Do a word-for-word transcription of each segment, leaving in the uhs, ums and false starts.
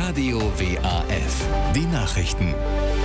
Radio W A F. Die Nachrichten.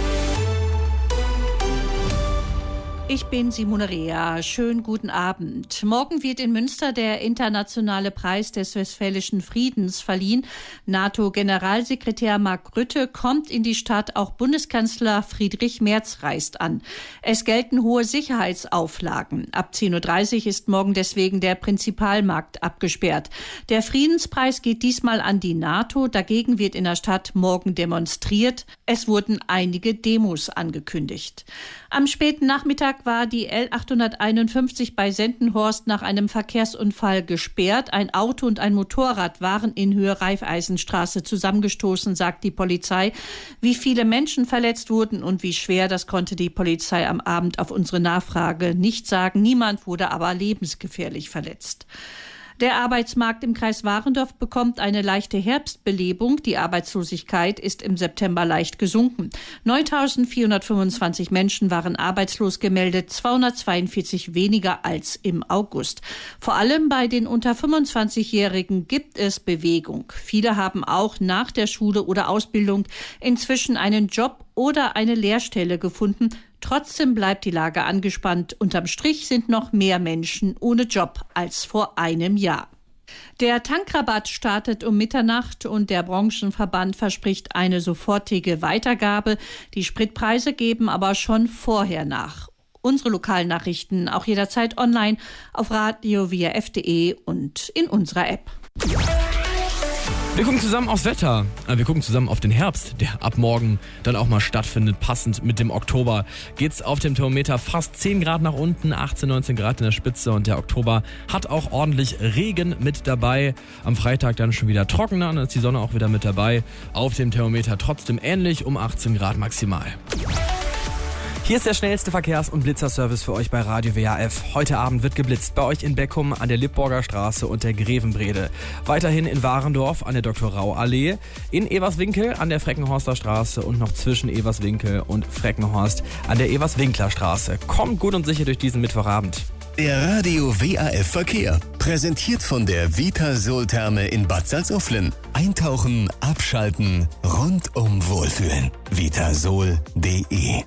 Ich bin Simone Rea. Schönen guten Abend. Morgen wird in Münster der internationale Preis des Westfälischen Friedens verliehen. NATO-Generalsekretär Mark Rutte kommt in die Stadt. Auch Bundeskanzler Friedrich Merz reist an. Es gelten hohe Sicherheitsauflagen. Ab zehn Uhr dreißig ist morgen deswegen der Prinzipalmarkt abgesperrt. Der Friedenspreis geht diesmal an die NATO. Dagegen wird in der Stadt morgen demonstriert. Es wurden einige Demos angekündigt. Am späten Nachmittag war die L achthunderteinundfünfzig bei Sendenhorst nach einem Verkehrsunfall gesperrt. Ein Auto und ein Motorrad waren in Höhe Raiffeisenstraße zusammengestoßen, sagt die Polizei. Wie viele Menschen verletzt wurden und wie schwer, das konnte die Polizei am Abend auf unsere Nachfrage nicht sagen. Niemand wurde aber lebensgefährlich verletzt. Der Arbeitsmarkt im Kreis Warendorf bekommt eine leichte Herbstbelebung. Die Arbeitslosigkeit ist im September leicht gesunken. neuntausendvierhundertfünfundzwanzig Menschen waren arbeitslos gemeldet, zweihundertzweiundvierzig weniger als im August. Vor allem bei den unter fünfundzwanzigjährigen gibt es Bewegung. Viele haben auch nach der Schule oder Ausbildung inzwischen einen Job oder eine Lehrstelle gefunden. Trotzdem bleibt die Lage angespannt. Unterm Strich sind noch mehr Menschen ohne Job als vor einem Jahr. Der Tankrabatt startet um Mitternacht und der Branchenverband verspricht eine sofortige Weitergabe. Die Spritpreise geben aber schon vorher nach. Unsere lokalen Nachrichten auch jederzeit online auf radio w a f punkt d e und in unserer App. Wir gucken zusammen aufs Wetter. Wir gucken zusammen auf den Herbst, der ab morgen dann auch mal stattfindet. Passend mit dem Oktober geht's auf dem Thermometer fast zehn Grad nach unten, achtzehn, neunzehn Grad in der Spitze. Und der Oktober hat auch ordentlich Regen mit dabei. Am Freitag dann schon wieder trockener, dann ist die Sonne auch wieder mit dabei. Auf dem Thermometer trotzdem ähnlich um achtzehn Grad maximal. Hier ist der schnellste Verkehrs- und Blitzerservice für euch bei Radio W A F. Heute Abend wird geblitzt bei euch in Beckum an der Lippborger Straße und der Grevenbrede. Weiterhin in Warendorf an der Doktor Rau Allee, in Everswinkel an der Freckenhorster Straße und noch zwischen Everswinkel und Freckenhorst an der Everswinkler Straße. Kommt gut und sicher durch diesen Mittwochabend. Der Radio W A F Verkehr. Präsentiert von der Vitasol-Therme in Bad Salzuflen. Eintauchen, abschalten, rundum wohlfühlen. vitasol punkt d e.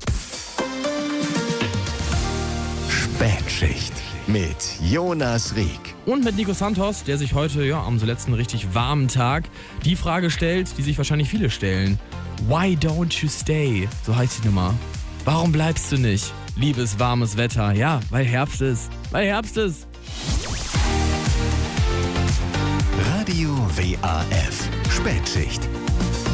Spätschicht mit Jonas Rieck. Und mit Nico Santos, der sich heute ja, am so letzten richtig warmen Tag die Frage stellt, die sich wahrscheinlich viele stellen. Why don't you stay? So heißt die Nummer. Warum bleibst du nicht? Liebes, warmes Wetter. Ja, weil Herbst ist. Weil Herbst ist. Radio W A F Spätschicht.